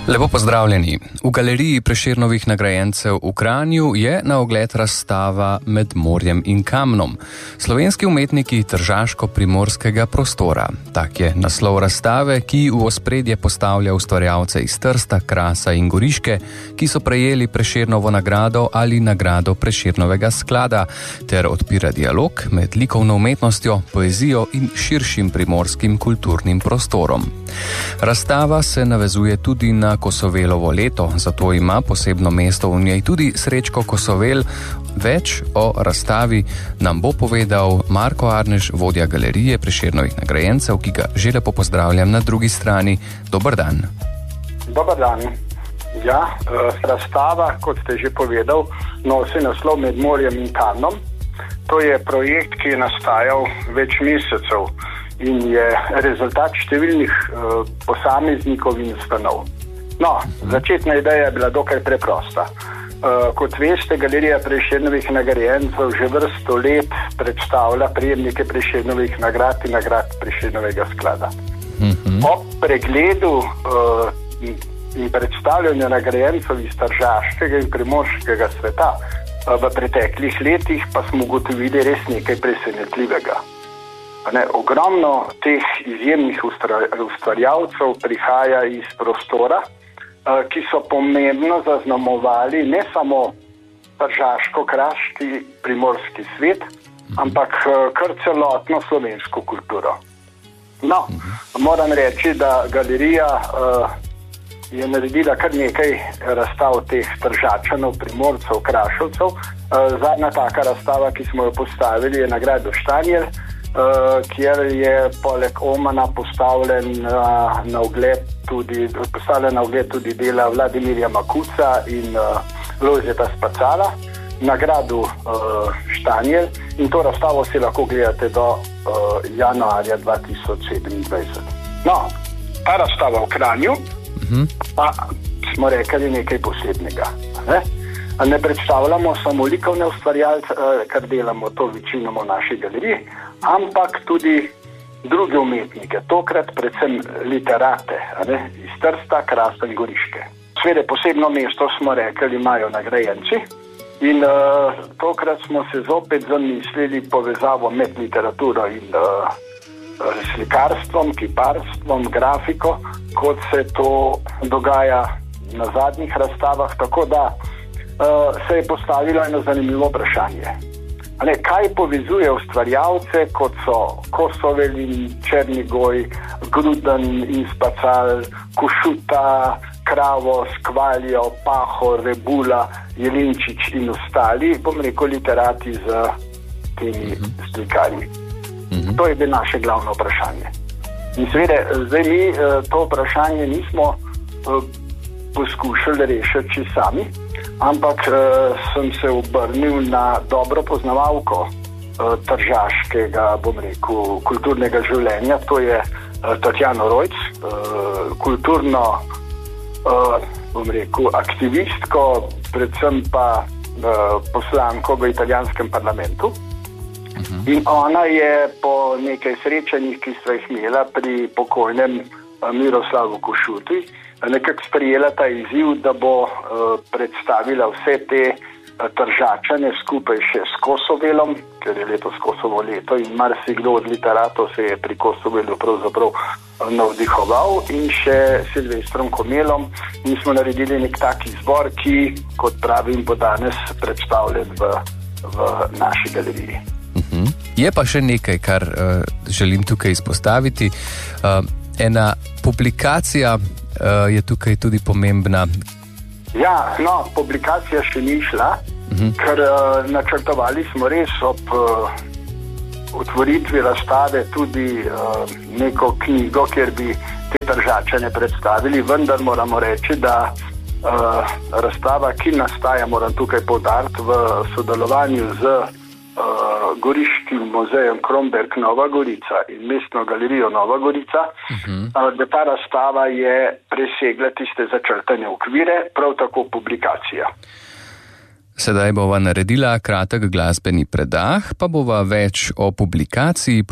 Lepo pozdravljeni. V galeriji Prešernovih nagrajencev v Kranju je na ogled razstava Med morjem in kamnom. Slovenski umetniki tržaško-primorskega prostora. Tak je naslov razstave, ki v ospredje postavlja ustvarjalce iz Trsta, Krasa in Goriške, ki so prejeli Prešernovo nagrado ali nagrado Prešernovega sklada, ter odpira dialog med likovno umetnostjo, poezijo in širšim primorskim kulturnim prostorom. Razstava se navezuje tudi na Kosovelovo leto, zato ima posebno mesto v njej tudi Srečko Kosovel. Več o razstavi nam bo povedal Marko Arnež, vodja galerije Prešernovih nagrajencev, ki ga že lepo pozdravljam na drugi strani. Dober dan. Dober dan. Ja, razstava, kot ste že povedal, nosi naslov Med morjem in kamnom. To je projekt, ki je nastajal več mesecev in je rezultat številnih posameznikov in ustanov. No, začetna ideja je bila dokaj preprosta. Kot veste, galerija Prešernovih nagrajencev že vrsto let predstavlja prejemnike Prešernovih nagrad in nagrad Prešernovega sklada. Po pregledu in predstavljanju nagrajencev iz tržaškega in primorskega sveta v preteklih letih pa smo ugotovili res nekaj presenetljivega. Ogromno teh izjemnih ustvarjalcev prihaja iz prostora, ki so pomembno zaznamovali ne samo tržaško-kraški primorski svet, ampak kar celotno slovensko kulturo. No, moram reči, da galerija je naredila kar nekaj razstav teh tržačanov, primorcev, krašovcev. Zadnja taka razstava, ki smo jo postavili, je nagrado Štanjel, kjer je poleg Omana postavljen na ogled tudi dela Vladimirja Makuca in Lojzeta Spacala, nagrado Štanjel, in to razstavo si lahko gledate do januarja 2027. No, ta razstava v Kranju pa smo rekli nekaj posebnega. Ne predstavljamo samo likovne ustvarjalce, kar delamo to večinoma v naši galeriji, ampak tudi druge umetnike, tokrat predvsem literate, iz Trsta, Krasa in Goriške. Sveda posebno mesto smo rekli, imajo nagrajenci in tokrat smo se zopet zamislili povezavo med literaturo in slikarstvom, kiparstvom, grafiko, kot se to dogaja na zadnjih razstavah, tako da se je postavilo eno zanimivo vprašanje. Kaj povezuje ustvarjalce, kot so Kosovel in Černigoj, Gruden in Spacal, Košuta, Kravo, Skvaljo, Pahor, Rebula, Jelinčič in ostali, literati z temi slikarji. To je bilo naše glavno vprašanje. In seveda, zdaj mi to vprašanje nismo poskušali rešiti sami, ampak sem se obrnil na dobro poznavalko tržaškega, kulturnega življenja, to je Tatjano Rojc, kulturno, aktivistko, predvsem pa poslanko v italijanskem parlamentu. In ona je po nekaj srečanjih, ki sva jih imela pri pokojnem Miroslavu Košuti, nekako sprejela ta izziv, da bo predstavila vse te tržačane skupaj še s Kosovelom, ker je letos Kosovo leto in marsikdo od literatov se je pri Kosovelu pravzaprav navdihoval, in še Silvestrom Komelom, in smo naredili nek tak izbor, ki, kot pravim, bo danes predstavljen v naši galeriji. Je pa še nekaj, kar želim tukaj izpostaviti. Ena publikacija je tukaj tudi pomembna. Ja, no, publikacija še ni šla, ker načrtovali smo res ob otvoritvi razstave tudi neko knjigo, kjer bi te tržačane predstavili, vendar moramo reči, da razstava, ki nastaja, moram tukaj poudariti, v sodelovanju z Goriškim muzejem Kromberk Nova Gorica in Mestno galerijo Nova Gorica, da ta razstava je presegla tiste začrtane okvire, prav tako publikacija. Sedaj bova naredila kratek glasbeni predah, pa bova več o publikaciji